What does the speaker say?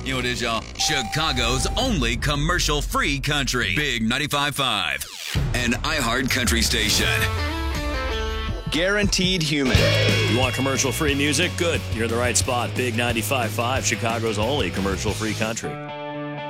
You know what it is, y'all? Chicago's only commercial-free country. Big 95.5. An iHeart country station. Guaranteed human. You want commercial-free music? Good. You're in the right spot. Big 95.5, Chicago's only commercial-free country.